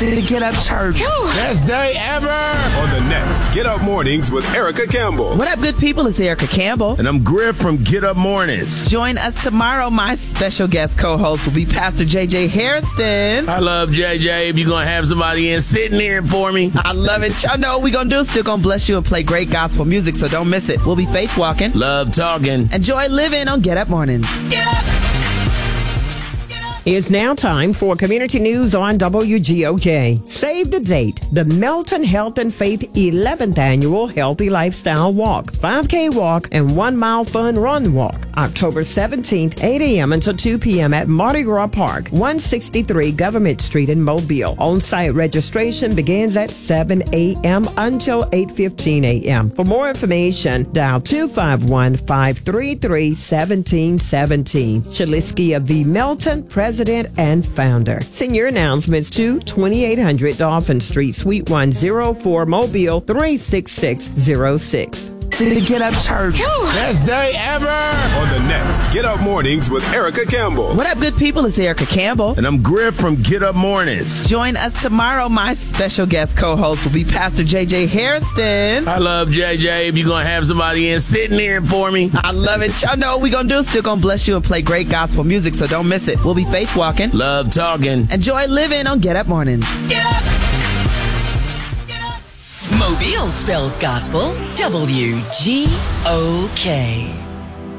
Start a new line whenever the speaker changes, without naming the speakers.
to Get Up Church.
Best day ever!
On the next Get Up Mornings with Erica Campbell.
What up, good people? It's Erica Campbell.
And I'm Griff from Get Up Mornings.
Join us tomorrow. My special guest co-host will be Pastor JJ Harrison.
I love JJ. If you're going to have somebody in sitting here for me.
I love it. Y'all know what we're going to do. Still going to bless you and play great gospel music, so don't miss it. We'll be faith walking.
Love talking.
Enjoy living on Get Up Mornings. Get up!
It's now time for community news on WGOK. Save the date. The Melton Health and Faith 11th Annual Healthy Lifestyle Walk, 5K Walk, and 1 Mile Fun Run Walk. October 17th, 8 a.m. until 2 p.m. at Mardi Gras Park, 163 Government Street in Mobile. On-site registration begins at 7 a.m. until 8:15 a.m. For more information, dial 251-533-1717. Shalisky of the Melton, President and Founder. Senior announcements to 2800 Dolphin Street, Suite 104, Mobile 36606.
To Get Up Church.
Best day ever!
On the next Get Up Mornings with Erica Campbell.
What up, good people? It's Erica Campbell.
And I'm Griff from Get Up Mornings.
Join us tomorrow. My special guest co-host will be Pastor JJ Harrison.
I love JJ. If you're going to have somebody in sitting here for me.
I love it. Y'all know what we're going to do. Still going to bless you and play great gospel music, so don't miss it. We'll be faith walking.
Love talking.
Enjoy living on Get Up Mornings. Get up!
Mobile spells gospel, WGOK.